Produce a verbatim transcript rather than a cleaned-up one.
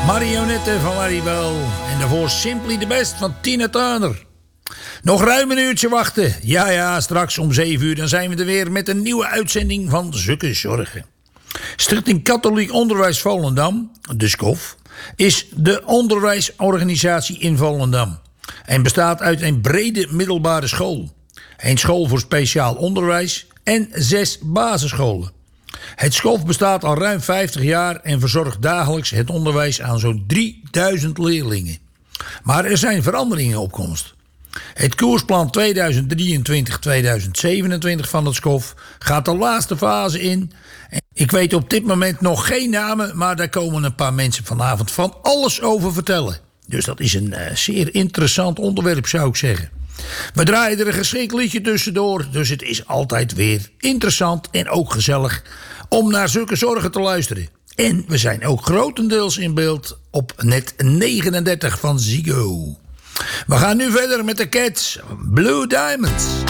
Marionette van Maribel. En daarvoor Simply the Best van Tina Turner. Nog ruim een uurtje wachten. Ja, ja, straks om zeven uur dan zijn we er weer met een nieuwe uitzending van Zukke Zorgen. Stichting Katholiek Onderwijs Volendam, de SCOV, is de onderwijsorganisatie in Volendam. En bestaat uit een brede middelbare school. Een school voor speciaal onderwijs en zes basisscholen. Het SCOV bestaat al ruim vijftig jaar en verzorgt dagelijks het onderwijs aan zo'n drieduizend leerlingen. Maar er zijn veranderingen op komst. Het koersplan tweeduizend drieëntwintig tweeduizend zevenentwintig van het SCOV gaat de laatste fase in. Ik weet op dit moment nog geen namen, maar daar komen een paar mensen vanavond van alles over vertellen. Dus dat is een uh, zeer interessant onderwerp, zou ik zeggen. We draaien er een geschikt liedje tussendoor, dus het is altijd weer interessant en ook gezellig om naar Zukke Zorgen te luisteren. En we zijn ook grotendeels in beeld op net negenendertig van Ziggo. We gaan nu verder met de Cats, Blue Diamonds.